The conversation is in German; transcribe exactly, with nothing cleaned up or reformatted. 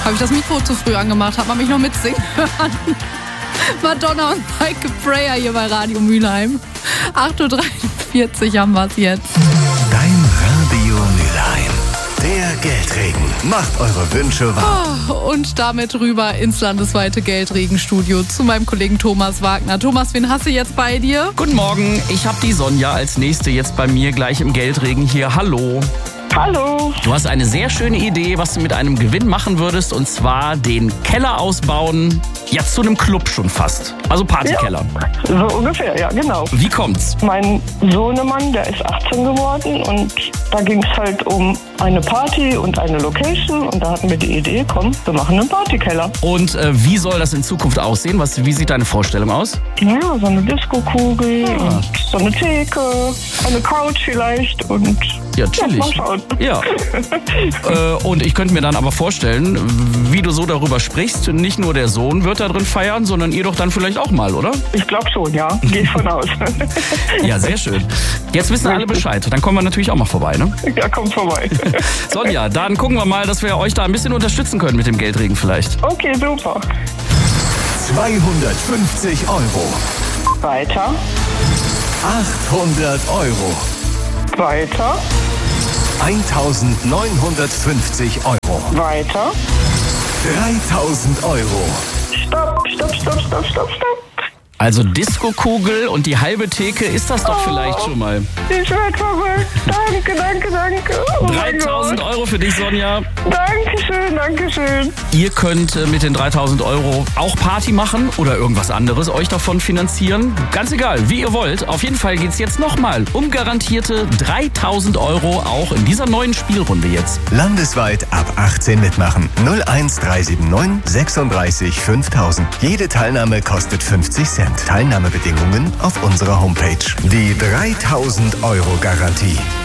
Habe ich das Mikro zu früh angemacht? Hat man mich noch mitsingen hören? Madonna und Like a Prayer hier bei Radio Mülheim. acht Uhr dreiundvierzig haben wir es jetzt. Dein Radio Mülheim. Der Geldregen macht eure Wünsche wahr. Oh, und damit rüber ins landesweite Geldregenstudio zu meinem Kollegen Thomas Wagner. Thomas, wen hast du jetzt bei dir? Guten Morgen, ich habe die Sonja als nächste jetzt bei mir gleich im Geldregen hier. Hallo. Hallo. Du hast eine sehr schöne Idee, was du mit einem Gewinn machen würdest, und zwar den Keller ausbauen, jetzt zu einem Club schon fast. Also Partykeller. Ja, so ungefähr, ja, genau. Wie kommt's? Mein Sohnemann, der ist achtzehn geworden und da ging es halt um eine Party und eine Location und da hatten wir die Idee, komm, wir machen einen Partykeller. Und äh, wie soll das in Zukunft aussehen? Was, wie sieht deine Vorstellung aus? Ja, so eine Disco-Kugel Ah. und so eine Theke, eine Couch vielleicht und Ja, chillig. mal schauen. Ja. äh, und ich könnte mir dann aber vorstellen, wie du so darüber sprichst, nicht nur der Sohn wird da drin feiern, sondern ihr doch dann vielleicht auch mal, oder? Ich glaube schon, ja. Gehe ich von aus. Ja, sehr schön. Jetzt wissen alle Bescheid. Dann kommen wir natürlich auch mal vorbei, ne? Ja, kommt vorbei. Sonja, dann gucken wir mal, dass wir euch da ein bisschen unterstützen können mit dem Geldregen vielleicht. Okay, super. zweihundertfünfzig Euro. Weiter, achthundert Euro. weiter, eintausendneunhundertfünfzig Euro. weiter. dreitausend Euro. Stopp, stopp, stopp, stopp, stopp, stopp. Also Disco-Kugel und die halbe Theke, ist das doch vielleicht schon mal. Ich werde verrückt. Danke, danke, danke. Oh mein dreitausend Gott. Euro für dich, Sonja. Dankeschön, Dankeschön. Ihr könnt äh, mit den dreitausend Euro auch Party machen oder irgendwas anderes euch davon finanzieren. Ganz egal, wie ihr wollt. Auf jeden Fall geht's jetzt nochmal um garantierte dreitausend Euro auch in dieser neuen Spielrunde jetzt. Landesweit ab achtzehn mitmachen. null eins drei sieben neun sechsunddreißig fünftausend. Jede Teilnahme kostet fünfzig Cent. Teilnahmebedingungen auf unserer Homepage. Die dreitausend Euro Garantie.